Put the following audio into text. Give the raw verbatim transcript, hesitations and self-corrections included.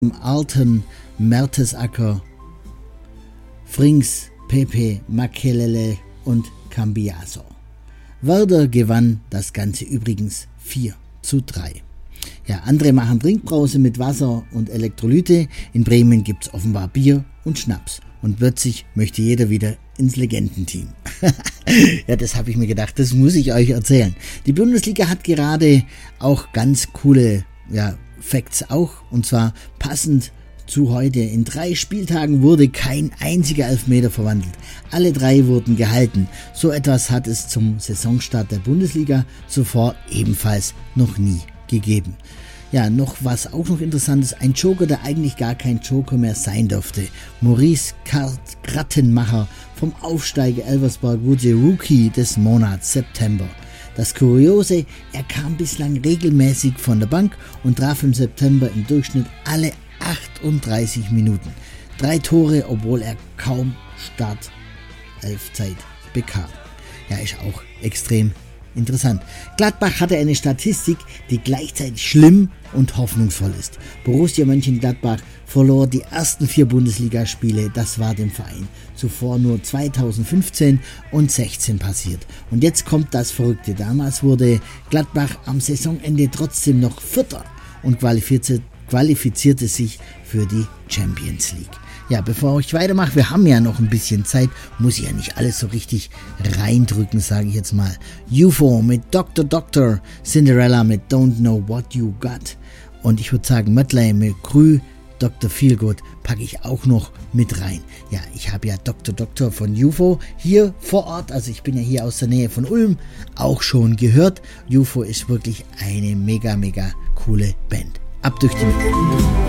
Alten, Mertesacker, Frings, Pepe, Makelele und Cambiaso. Werder gewann das Ganze übrigens vier zu drei. Ja, andere machen Trinkbrause mit Wasser und Elektrolyte. In Bremen gibt's offenbar Bier und Schnaps. Und plötzlich möchte jeder wieder ins Legendenteam. Ja, das habe ich mir gedacht, das muss ich euch erzählen. Die Bundesliga hat gerade auch ganz coole ja, Facts auch. Und zwar passend zu heute. In drei Spieltagen wurde kein einziger Elfmeter verwandelt. Alle drei wurden gehalten. So etwas hat es zum Saisonstart der Bundesliga zuvor ebenfalls noch nie gegeben. Ja, noch was auch noch interessant ist, ein Joker, der eigentlich gar kein Joker mehr sein durfte. Maurice Grattenmacher vom Aufsteiger Elversberg wurde Rookie des Monats September. Das Kuriose, er kam bislang regelmäßig von der Bank und traf im September im Durchschnitt alle achtunddreißig Minuten. Drei Tore, obwohl er kaum Startelfzeit bekam. Ja, ist auch extrem interessant. Gladbach hatte eine Statistik, die gleichzeitig schlimm und hoffnungsvoll ist. Borussia Mönchengladbach verlor die ersten vier Bundesligaspiele, das war dem Verein zuvor nur zweitausendfünfzehn und sechzehn passiert. Und jetzt kommt das Verrückte. Damals wurde Gladbach am Saisonende trotzdem noch Vierter und qualifizierte, qualifizierte sich für die Champions League. Ja, bevor ich weitermache, wir haben ja noch ein bisschen Zeit, muss ich ja nicht alles so richtig reindrücken, sage ich jetzt mal. U F O mit Doktor Doktor, Cinderella mit Don't Know What You Got und ich würde sagen Mötley mit Krü, Doktor Feelgood packe ich auch noch mit rein. Ja, ich habe ja Doktor Doktor von U F O hier vor Ort, also ich bin ja hier aus der Nähe von Ulm, auch schon gehört. U F O ist wirklich eine mega, mega coole Band. Ab durch die Mitte.